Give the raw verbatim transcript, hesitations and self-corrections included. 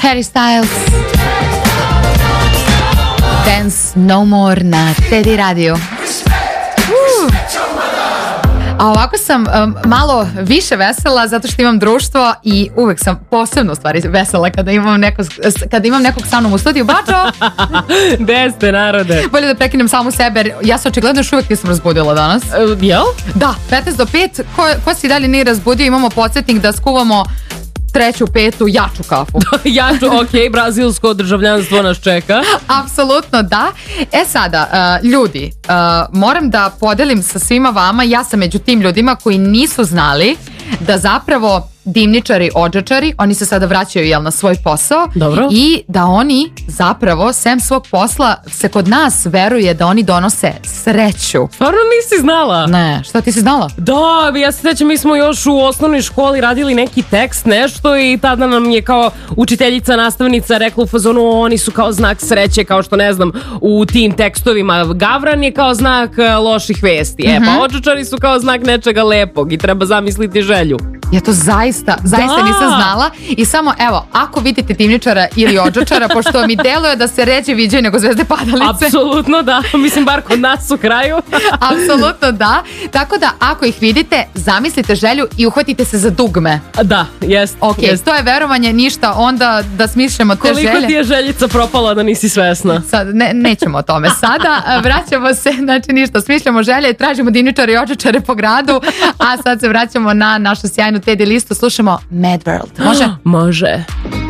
Harry Styles. Dance No More na Teddy Radio. Uh. A ovako sam um, malo više vesela zato što imam društvo i uvek sam posebno u stvari vesela kada imam, neko, kada imam nekog sa mnom u studiju. Bačo! Gde ste, narode? Bolje da prekinem samu sebe jer ja se očigledno još uvek nisam razbudila danas. Uh, jel? Da, petnaest do pet. Ko, ko si dalje nije razbudio, imamo podsjetnik da skuvamo treću, petu, jaču kafu. Jaču, ok, brazilsko državljanstvo nas čeka. Apsolutno da. E sada, uh, ljudi, uh, moram da podelim sa svima vama, ja sam među tim ljudima koji nisu znali da zapravo dimničari, odžačari, oni se sada vraćaju jel, na svoj posao. Dobro. I da oni zapravo, sem svog posla, se kod nas veruje da oni donose sreću. Stvarno nisi znala? Ne, šta ti si znala? Da, ja se sećam, mi smo još u osnovnoj školi radili neki tekst, nešto i tada nam je kao učiteljica, nastavnica rekla u fazonu, oni su kao znak sreće, kao što ne znam, u tim tekstovima Gavran je kao znak loših vesti. Mm-hmm. E pa odžačari su kao znak nečega lepog i treba zamisliti želju. Ja to zaista, zaista da. nisam znala i samo evo, ako vidite dimničara ili odžačara, pošto mi deluje da se ređe viđaju nego zvezde padalice. Apsolutno da, mislim bar kod nas u kraju. Apsolutno da, tako da ako ih vidite, zamislite želju i uhvatite se za dugme. Da, jest. Ok, jest. To je verovanje, ništa, onda da smišljamo te Koliko želje. Koliko ti je željica propala da nisi svesna? Sad, ne, nećemo o tome sada, vraćamo se, znači ništa, smišljamo želje, tražimo dimničare i odžačare po gradu, a sad se vraćamo na našu sjajnu Teddy listu, slušamo Mad World. Može? Može.